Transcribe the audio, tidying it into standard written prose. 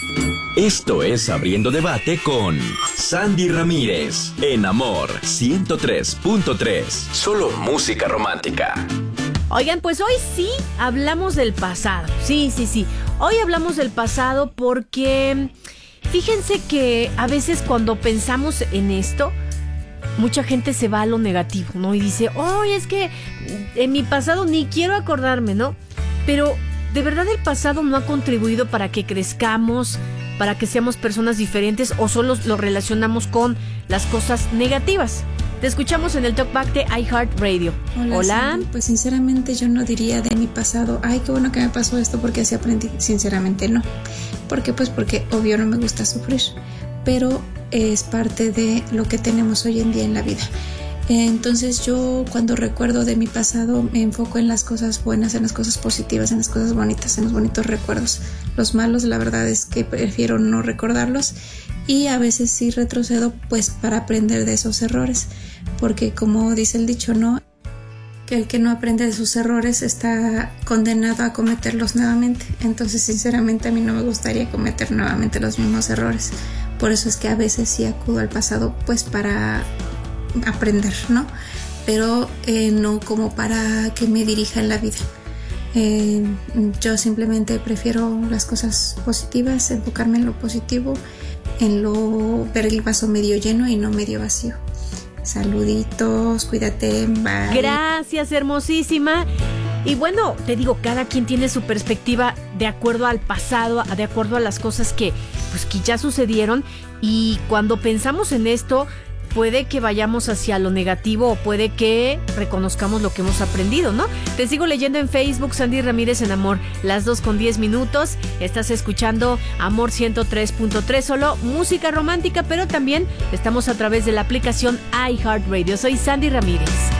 Esto es Abriendo Debate con Sandy Ramírez en Amor 103.3. Solo música romántica. Oigan, pues hoy sí hablamos del pasado. Sí. Hoy hablamos del pasado porque fíjense que a veces cuando pensamos en esto, mucha gente se va a lo negativo, ¿no? Y dice, oye, es que en mi pasado ni quiero acordarme, ¿no? Pero de verdad el pasado no ha contribuido para que crezcamos, para que seamos personas diferentes, o solo lo relacionamos con las cosas negativas. Te escuchamos en el Talkback de iHeartRadio. Hola. Sandy, pues sinceramente yo no diría de mi pasado, ay, qué bueno que me pasó esto porque así aprendí. Sinceramente no. ¿Por qué? Pues porque obvio no me gusta sufrir, pero es parte de lo que tenemos hoy en día en la vida. Entonces yo cuando recuerdo de mi pasado me enfoco en las cosas buenas, en las cosas positivas, en las cosas bonitas, en los bonitos recuerdos. Los malos la verdad es que prefiero no recordarlos y a veces sí retrocedo pues para aprender de esos errores, porque como dice el dicho, ¿no? Que el que no aprende de sus errores está condenado a cometerlos nuevamente. Entonces sinceramente a mí no me gustaría cometer nuevamente los mismos errores. Por eso es que a veces sí acudo al pasado pues para aprender, ¿no? Pero no como para que me dirija en la vida. Yo simplemente prefiero las cosas positivas, enfocarme en lo positivo, en lo ver el vaso medio lleno y no medio vacío. Saluditos, cuídate, bye. Gracias, hermosísima. Y bueno, te digo, cada quien tiene su perspectiva de acuerdo al pasado, de acuerdo a las cosas que ya sucedieron. Y cuando pensamos en esto, puede que vayamos hacia lo negativo o puede que reconozcamos lo que hemos aprendido, ¿no? Te sigo leyendo en Facebook, Sandy Ramírez en Amor, las 2:10. Estás escuchando Amor 103.3, solo música romántica, pero también estamos a través de la aplicación iHeartRadio. Soy Sandy Ramírez.